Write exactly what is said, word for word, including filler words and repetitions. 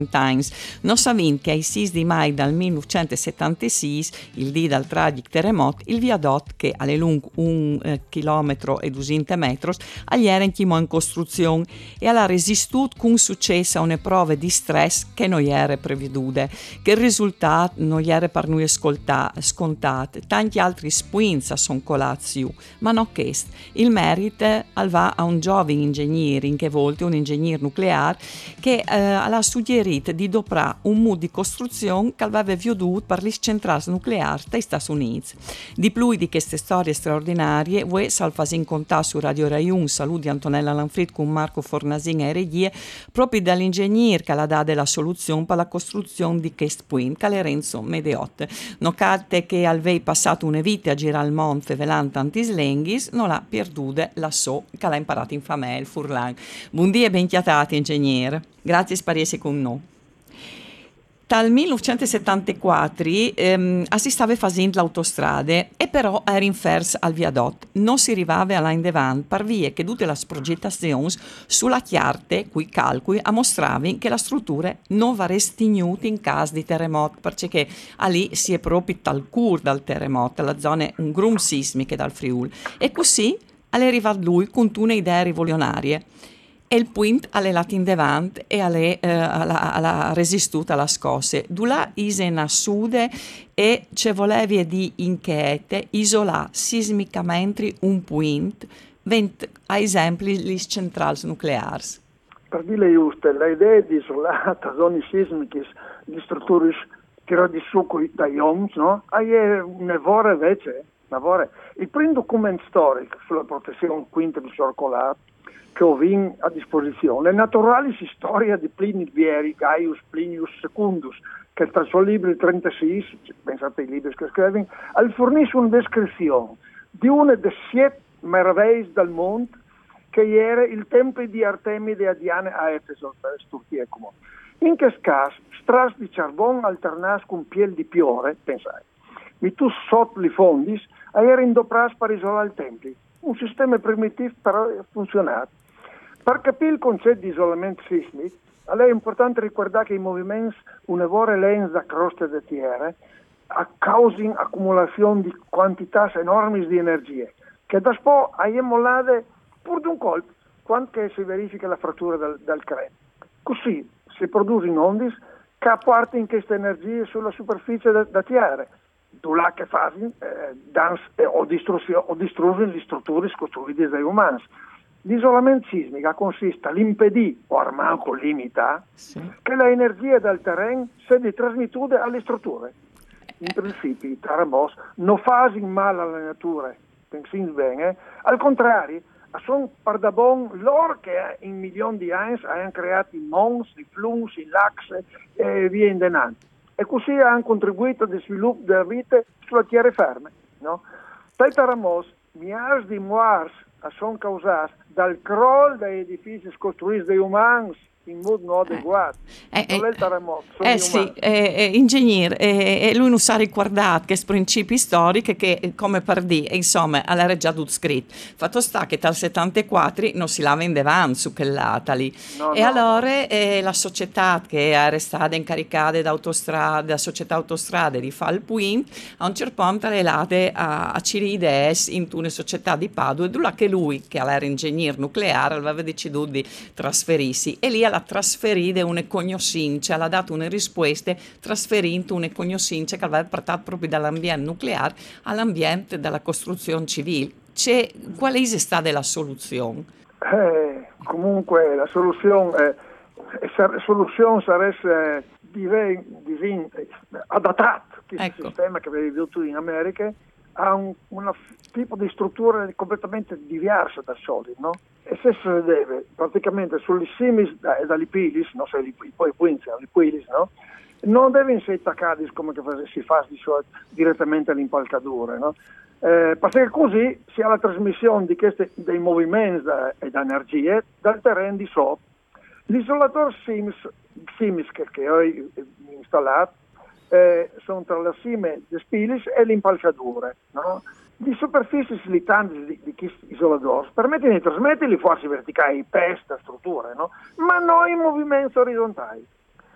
Times. Non sapendo che ai sei di maggio del millenovecentosettantasei, il dì del tragico terremoto, il viadotto, che è lungo un eh, chilometro e duecento metri, agli era in costruzione e ha resistito con successo a una prove di stress che non era prevedute, che il risultato non era per noi scontato. Tanti altri spunti sono colati, ma non questo. Il merito al va a un giovane ingegnere, in che volte un ingegnere nucleare, che eh, ha suggerito di doprare un modo di costruzione che aveva veduto per le centrali nucleari degli Stati Uniti. Di più di queste storie straordinarie, voi salfasi in contatto su Radio Rai uno, saluti Antonella Lanfrit con Marco Fornasin e regie, proprio dall'ingegnere che ha dato la soluzione per la costruzione di questo punto, che è Renzo Medeotte. Nocate che aveva passato una vita a girare il mondo fevelando tanti slenghis, non l'ha perduta la so che l'ha imparato in famiglia, il furlan. Buondì e ben chiatati, ingegnere. Grazie per essere con noi. Dal millenovecentosettantaquattro ehm, si stava facendo l'autostrade e però era in fers al viadotto. Non si arrivava alla in davanti per via che tutte le progettazioni sulla chiarte, cui calcoli, a mostravi che la struttura non va restignute in caso di terremoto, perché lì si è proprio tal cur dal terremoto, la zona è un grum sismiche dal Friuli. E così è arrivato lui con una idea rivoluzionaria. E il point alle lati in davanti e alle, eh, alla, alla resistuta alla scosse. Dula isen a sude e ce volevi di inchiete isolare sismicamente un point, vent a esempio le centrali nucleari. Per dire giusto, l'idea di isolare zone sismiche di strutture tirate su dagli oms, no? È un'evora invece, un'evora. Il primo documento storico sulla protezione quinta di circolare che ho vinto a disposizione. Le naturali storia di Plinio il Vieri, Gaius Plinius Secundus, che tra il suo libro trentasei, pensate ai libri che scrive, fornisce una descrizione di una delle sette meraviglie del mondo che era il tempio di Artemide a Diana a Efeso, per Turchia come. In questo caso, stras di carbone alternas con piel di piore, pensai, mi tu sotto i fondi, era indopras per isolare il tempio. Un sistema primitivo però funzionato. Per capire il concetto di isolamento sismico, è importante ricordare che i movimenti un'evore lens da croste di terra causano accumulazione di quantità enormi di energia, che da poi abbiamo mollate pur di un colpo, quando si verifica la frattura del, del crene. Così si producono onde che partono in queste energie sulla superficie della terra, là che fanno eh, dans, eh, o, o distruggono le strutture costruite dai umani. L'isolamento sismico consiste all'impedire, o armanco limita, sì, che l'energia del terreno sia trasmessa alle strutture. In principio, i terremoti non fanno male alla natura, pensate bene, al contrario, sono per da buon loro che in milioni di anni hanno creato i mons, i flums, i lacs e via in denanti. E così hanno contribuito allo sviluppo della vita sulla terra ferme. No? Dai terremoti, migliaia di morti sono causati dal crollo degli edifici costruiti dai umani in modo non adeguato. Eh, non eh, è il terremoto, sono eh gli sì, umani. eh, eh, ingegnere, eh, eh, lui non sa ricordare che principi storici che, eh, come per dire, insomma, era già tutto scritto. Fatto sta che dal settantaquattro non si lava in davanti su quell'ata lì. No, e no, allora no. eh, la società che era stata incaricata d'autostrade, da società autostrade di fare il point, a un certo punto le late a, a Ciride in una società di Padua, e là che lui, che era ingegnere nucleare, aveva deciso di trasferirsi, e lì alla trasferire una cognoscenza, ha dato una risposta trasferendo una cognoscenza che aveva portato proprio dall'ambiente nucleare all'ambiente della costruzione civile. C'è, qual è stata la soluzione? Eh, comunque la soluzione, eh, la soluzione sarebbe direi, direi adattata questo Ecco. sistema che avevi visto in America a un, un tipo di struttura completamente diversa da solito, no? E se si deve praticamente sulle simis e dalle pilis, non so, poi quindici, le pilis, no? Non deve essere attaccati come si fa di solito direttamente all'impalcatura, no? Eh, perché così si ha la trasmissione di questi, dei movimenti da, e da energie dal terreno di sotto. L'isolatore Sims, Sims che, che ho installato eh, sono tra la cime delle spilis e l'impalcatura, no? Di superfici slitanti di, di questi isolatori permettono di trasmettere le forze verticali, peste, strutture, no? Ma non in movimenti orizzontali.